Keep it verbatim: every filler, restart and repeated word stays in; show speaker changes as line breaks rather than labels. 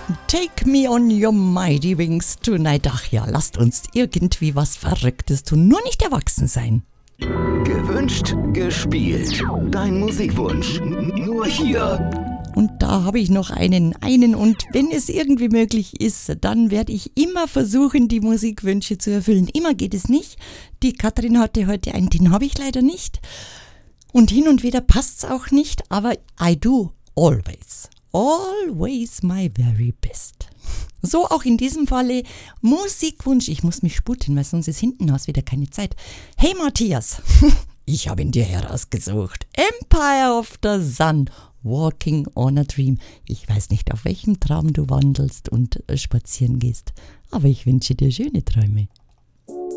Take me on your mighty wings tonight. Ach ja, lasst uns irgendwie was Verrücktes tun, nur nicht erwachsen sein.
Gewünscht, gespielt. Dein Musikwunsch. Nur hier.
Und da habe ich noch einen, einen und wenn es irgendwie möglich ist, dann werde ich immer versuchen, die Musikwünsche zu erfüllen. Immer geht es nicht. Die Katrin hatte heute einen, den habe ich leider nicht. Und hin und wieder passt es auch nicht, aber I do always, always my very best. So auch in diesem Falle Musikwunsch. Ich muss mich sputen, weil sonst ist hinten aus wieder keine Zeit. Hey Matthias, ich habe ihn dir herausgesucht. Empire of the Sun, Walking on a Dream. Ich weiß nicht, auf welchem Traum du wandelst und spazieren gehst, aber ich wünsche dir schöne Träume.